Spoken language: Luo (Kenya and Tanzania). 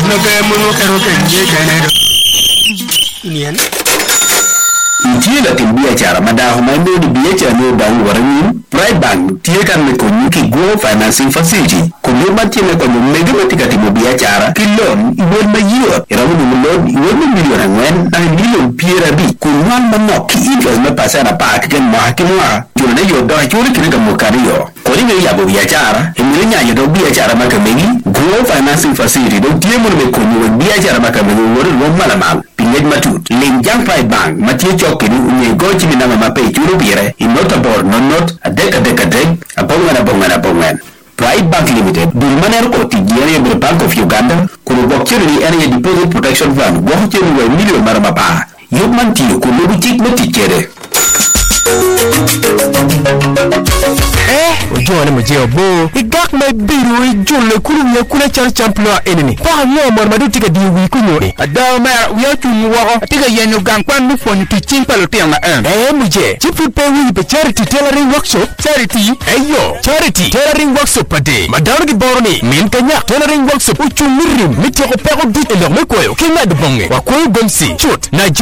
no ke munu kero ke je kanero inian Tiela tin biashara madaho maimbo di biashara no bangu warani Pride Bank tieka mekonyuki Go Financing Facility kumuma tiene kwenye megamatika timu biashara kilon iwon mayiwa iramu mulon iwon milioni angwen na milioni piera bi kunwan manok ki interest me pasana pa kiken mahakimwa jona yodo churi kinga mukariyo kodi me yabo biashara emirinya yodo biashara makamegi Go Financing Facility do tiemu mekonyu biashara makamegi woro malama pingej matut lenjang Pride Bank matie chokin unye gochi minama mape churu bire inota bor not adek abongan Pride Bank Limited bulmaner ko tijere be Bank of Uganda kuno bokchiri area deposit protection fund gochi ni million marama pa yobmanti ko lobu chik matikere Ujone mjeo bo igak me biru ijule kulu kula char champion enemy pa no mor madu tika di wi kunyo ada ma wi chunu wo tika yenu gankwan nu fonu ti chimpalo tianga mje chipu pe wi be charity tailoring workshop charity tailoring workshop pade madar di boroni min kanya tailoring workshop uchunirim mityo ko pero di elor me koyo kina de bonge wa koyo gomsi chut na